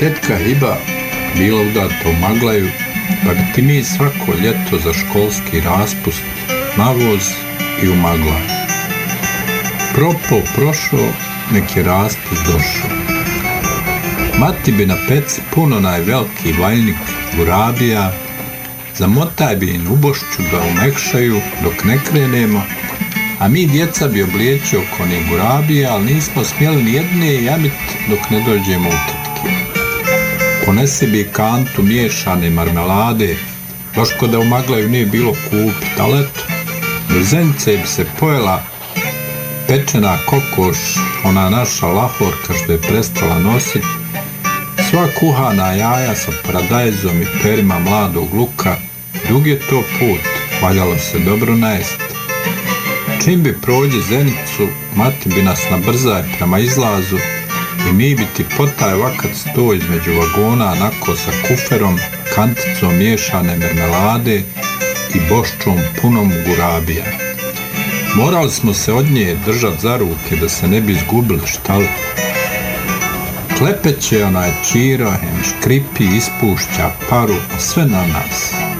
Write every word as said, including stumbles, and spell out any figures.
tetka Hiba bila udata u Maglaju, pa bi ti mi svako ljeto za školski raspust na voz i u Maglaj. Propo prošao, nek je raspust došao. Mati bi na peci puno najveliki valjnik gurabija, zamotaj bi im u bošću da umekšaju dok ne krenemo, a mi djeca bi obliječio oko ni gurabija, ali nismo smjeli ni jedne jamit dok ne dođemo u tetke. Ponesi bi kantu miješane marmelade, baš ko da u Maglaju nije bilo kupit, ali eto, do zenice bi se pojela pečena kokoš, ona naša lahorka što je prestala nositi, sva kuhana jaja sa paradajzom i perima mladog luka, dug je to put, valjalo se dobro najesti. Čim bi prođe Zenicu, mati bi nas nabrzaj prema izlazu i mi bi ti potaj vakat sto između vagona nako sa kuferom, kanticom miješane marmelade i boščom punom gurabija. Morali smo se od nje držat za ruke da se ne bi izgubili, šta li? Klepeće onaj čira, hem škripi, ispušća paru, a sve na nas.